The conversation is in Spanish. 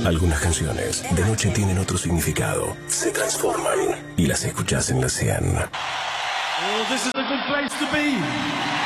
Algunas canciones de noche tienen otro significado, se transforman y las escuchas en la 100. Oh, this is a good place to be.